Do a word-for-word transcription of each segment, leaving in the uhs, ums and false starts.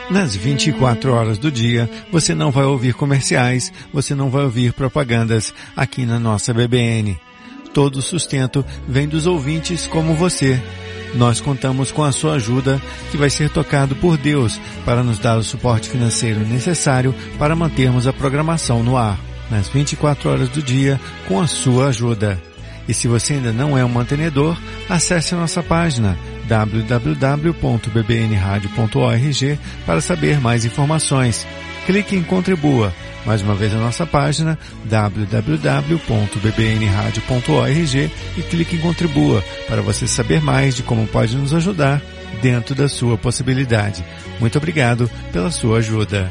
Nas vinte e quatro horas do dia, você não vai ouvir comerciais, você não vai ouvir propagandas aqui na nossa B B N. Todo o sustento vem dos ouvintes como você. Nós contamos com a sua ajuda, que vai ser tocado por Deus para nos dar o suporte financeiro necessário para mantermos a programação no ar, nas vinte e quatro horas do dia, com a sua ajuda. E se você ainda não é um mantenedor, acesse a nossa página w w w ponto b b n radio ponto org para saber mais informações. Clique em Contribua. Mais uma vez a nossa página w w w ponto b b n radio ponto org e clique em Contribua para você saber mais de como pode nos ajudar dentro da sua possibilidade. Muito obrigado pela sua ajuda.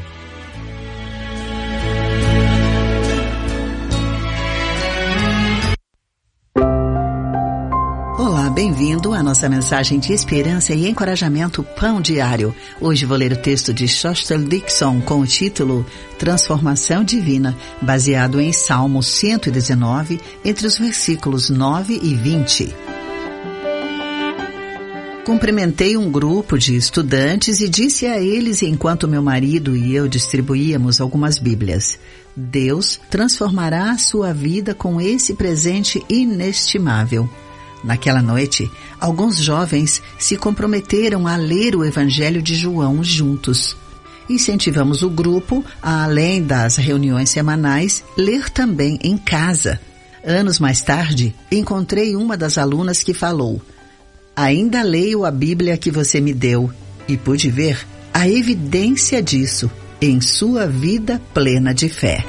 Olá, bem-vindo à nossa mensagem de esperança e encorajamento Pão Diário. Hoje vou ler o texto de Shostel Dixon com o título Transformação Divina, baseado em Salmo cento e dezenove, entre os versículos nove e vinte. Cumprimentei um grupo de estudantes e disse a eles enquanto meu marido e eu distribuíamos algumas Bíblias: Deus transformará a sua vida com esse presente inestimável. Naquela noite, alguns jovens se comprometeram a ler o Evangelho de João juntos. Incentivamos o grupo a, além das reuniões semanais, ler também em casa. Anos mais tarde, encontrei uma das alunas que falou: ainda leio a Bíblia que você me deu e pude ver a evidência disso em sua vida plena de fé.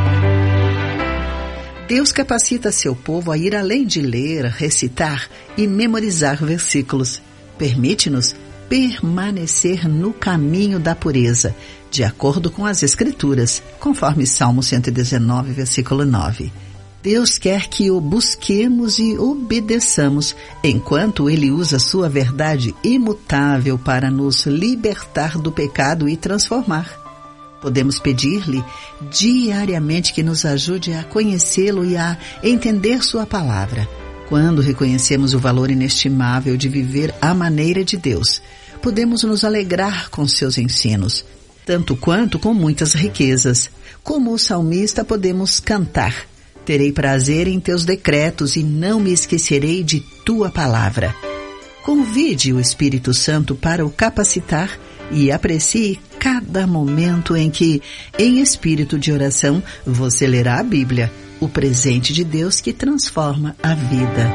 Deus capacita seu povo a ir além de ler, recitar e memorizar versículos. Permite-nos permanecer no caminho da pureza, de acordo com as Escrituras, conforme Salmo cento e dezenove, versículo nove. Deus quer que o busquemos e obedeçamos, enquanto Ele usa sua verdade imutável para nos libertar do pecado e transformar. Podemos pedir-lhe diariamente que nos ajude a conhecê-lo e a entender sua palavra. Quando reconhecemos o valor inestimável de viver à maneira de Deus, podemos nos alegrar com seus ensinos, tanto quanto com muitas riquezas. Como o salmista, podemos cantar: terei prazer em teus decretos e não me esquecerei de tua palavra. Convide o Espírito Santo para o capacitar e aprecie cada momento em que, em espírito de oração, você lerá a Bíblia, o presente de Deus que transforma a vida.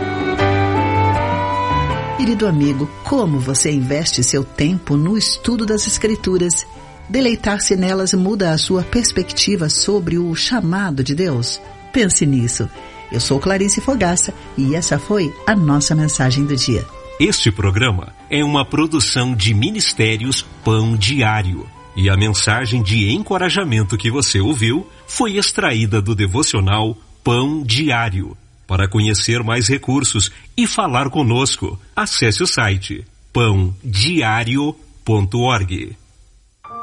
Querido amigo, como você investe seu tempo no estudo das Escrituras? Deleitar-se nelas muda a sua perspectiva sobre o chamado de Deus? Pense nisso. Eu sou Clarice Fogaça e essa foi a nossa mensagem do dia. Este programa é uma produção de Ministérios Pão Diário. E a mensagem de encorajamento que você ouviu foi extraída do devocional Pão Diário. Para conhecer mais recursos e falar conosco, acesse o site pão diário ponto org.